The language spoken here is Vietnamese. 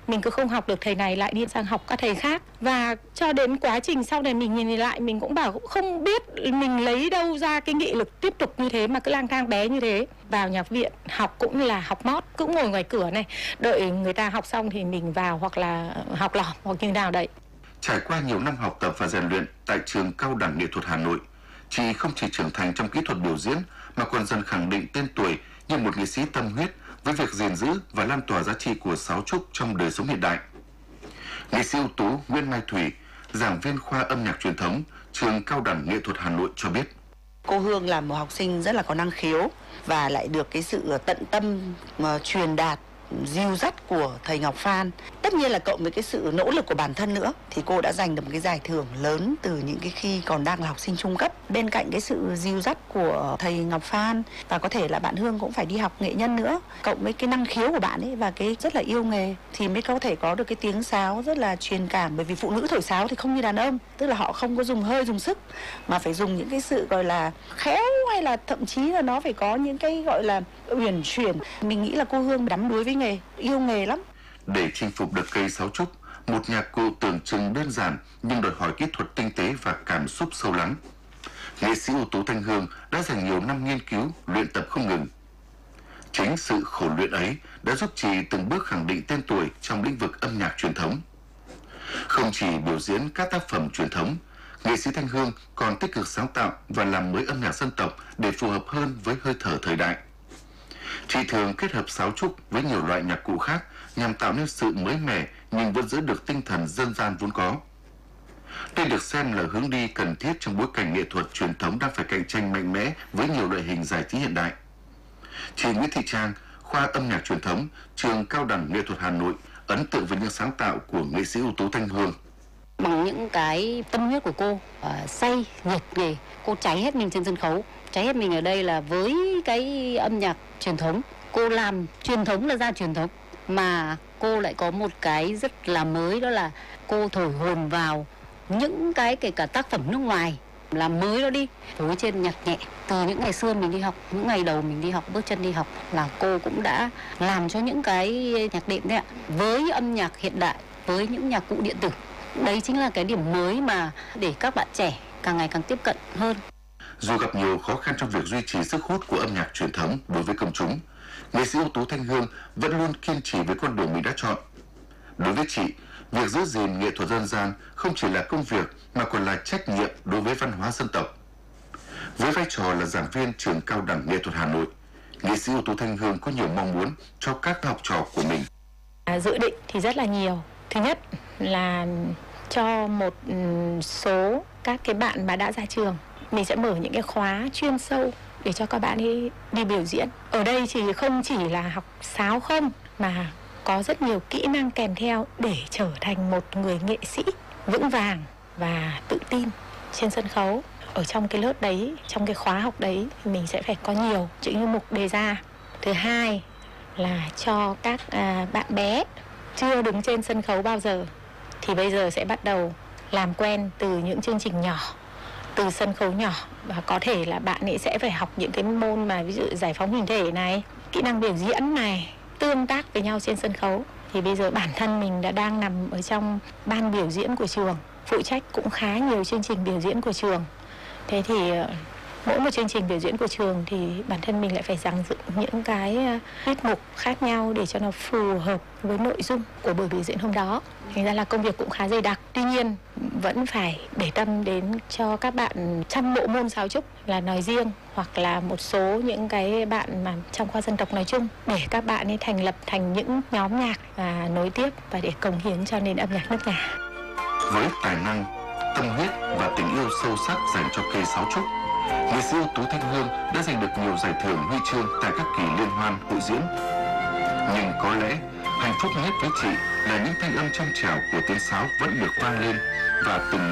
mình cứ không học được thầy này lại đi sang học các thầy khác. Và cho đến quá trình sau này mình nhìn lại mình cũng bảo cũng không biết mình lấy đâu ra cái nghị lực tiếp tục như thế mà cứ lang thang bé như thế. Vào nhạc viện học cũng là học mót, cũng ngồi ngoài cửa này, đợi người ta học xong thì mình vào hoặc là học lỏm hoặc như nào đấy. Trải qua nhiều năm học tập và rèn luyện tại trường Cao đẳng Nghệ thuật Hà Nội, chị không chỉ trưởng thành trong kỹ thuật biểu diễn mà còn dần khẳng định tên tuổi như một nghệ sĩ tâm huyết với việc gìn giữ và lan tỏa giá trị của sáo trúc trong đời sống hiện đại. Nghệ sĩ ưu tú Nguyễn Mai Thủy, giảng viên khoa âm nhạc truyền thống, trường Cao đẳng Nghệ thuật Hà Nội cho biết. Cô Hương là một học sinh rất là có năng khiếu và lại được cái sự tận tâm truyền đạt, dìu dắt của thầy Ngọc Phan. Tất nhiên là cộng với cái sự nỗ lực của bản thân nữa thì cô đã giành được một cái giải thưởng lớn từ những cái khi còn đang là học sinh trung cấp. Bên cạnh cái sự dìu dắt của thầy Ngọc Phan và có thể là bạn Hương cũng phải đi học nghệ nhân nữa, cộng với cái năng khiếu của bạn ấy và cái rất là yêu nghề thì mới có thể có được cái tiếng sáo rất là truyền cảm. Bởi vì phụ nữ thổi sáo thì không như đàn ông, tức là họ không có dùng hơi dùng sức mà phải dùng những cái sự gọi là khéo hay là thậm chí là nó phải có những cái gọi là uyển chuyển. Mình nghĩ là cô Hương đắm đuối với nghề, yêu nghề lắm. Để chinh phục được cây sáo trúc, một nhạc cụ tưởng chừng đơn giản nhưng đòi hỏi kỹ thuật tinh tế và cảm xúc sâu lắng. Nghệ sĩ ưu tú Thanh Hương đã dành nhiều năm nghiên cứu, luyện tập không ngừng. Chính sự khổ luyện ấy đã giúp chị từng bước khẳng định tên tuổi trong lĩnh vực âm nhạc truyền thống. Không chỉ biểu diễn các tác phẩm truyền thống, nghệ sĩ Thanh Hương còn tích cực sáng tạo và làm mới âm nhạc dân tộc để phù hợp hơn với hơi thở thời đại. Chị thường kết hợp sáo trúc với nhiều loại nhạc cụ khác nhằm tạo nên sự mới mẻ nhưng vẫn giữ được tinh thần dân gian vốn có. Đây được xem là hướng đi cần thiết trong bối cảnh nghệ thuật truyền thống đang phải cạnh tranh mạnh mẽ với nhiều loại hình giải trí hiện đại. Chị Nguyễn Thị Trang, khoa âm nhạc truyền thống, trường Cao đẳng Nghệ thuật Hà Nội ấn tượng với những sáng tạo của nghệ sĩ ưu tú Thanh Hương. Bằng những cái tâm huyết của cô, say nhiệt nghề, cô cháy hết mình trên sân khấu. Cháy hết mình ở đây là với cái âm nhạc truyền thống. Cô làm truyền thống là ra truyền thống. Mà cô lại có một cái rất là mới, đó là cô thổi hồn vào những cái kể cả tác phẩm nước ngoài, làm mới nó đi. Với trên nhạc nhẹ, từ những ngày xưa mình đi học, những ngày đầu mình đi học, bước chân đi học là cô cũng đã làm cho những cái nhạc đệm đấy ạ. Với âm nhạc hiện đại, với những nhạc cụ điện tử. Đấy chính là cái điểm mới mà để các bạn trẻ càng ngày càng tiếp cận hơn. Dù gặp nhiều khó khăn trong việc duy trì sức hút của âm nhạc truyền thống đối với công chúng, nghệ sĩ ưu tú Thanh Hương vẫn luôn kiên trì với con đường mình đã chọn. Đối với chị, việc giữ gìn nghệ thuật dân gian không chỉ là công việc mà còn là trách nhiệm đối với văn hóa dân tộc. Với vai trò là giảng viên trường Cao đẳng Nghệ thuật Hà Nội, nghệ sĩ ưu tú Thanh Hương có nhiều mong muốn cho các học trò của mình. Dự định thì rất là nhiều. Thứ nhất là cho một số các cái bạn mà đã ra trường, mình sẽ mở những cái khóa chuyên sâu để cho các bạn ấy đi biểu diễn. Ở đây thì không chỉ là học sáo không mà có rất nhiều kỹ năng kèm theo để trở thành một người nghệ sĩ vững vàng và tự tin trên sân khấu. Ở trong cái lớp đấy, trong cái khóa học đấy thì mình sẽ phải có nhiều những mục đề ra. Thứ hai là cho các bạn bé chưa đứng trên sân khấu bao giờ thì bây giờ sẽ bắt đầu làm quen từ những chương trình nhỏ, từ sân khấu nhỏ, và có thể là bạn ấy sẽ phải học những cái môn mà ví dụ giải phóng hình thể này, kỹ năng biểu diễn này, tương tác với nhau trên sân khấu. Thì bây giờ bản thân mình đã đang nằm ở trong ban biểu diễn của trường, phụ trách cũng khá nhiều chương trình biểu diễn của trường. Thế thì mỗi một chương trình biểu diễn của trường thì bản thân mình lại phải dàn dựng những cái tiết mục khác nhau để cho nó phù hợp với nội dung của buổi biểu diễn hôm đó. Thành ra là công việc cũng khá dày đặc. Tuy nhiên vẫn phải để tâm đến cho các bạn trong bộ môn sáo trúc là nói riêng, hoặc là một số những cái bạn mà trong khoa dân tộc nói chung, để các bạn ấy thành lập thành những nhóm nhạc và nối tiếp và để cống hiến cho nền âm nhạc nước nhà. Với tài năng, tâm huyết và tình yêu sâu sắc dành cho cây sáo trúc, nghệ sĩ ưu tú Thanh Hương đã giành được nhiều giải thưởng huy chương tại các kỳ liên hoan hội diễn. Nhưng có lẽ hạnh phúc nhất với chị là những thanh âm trong trẻo của tiếng sáo vẫn được vang lên và từng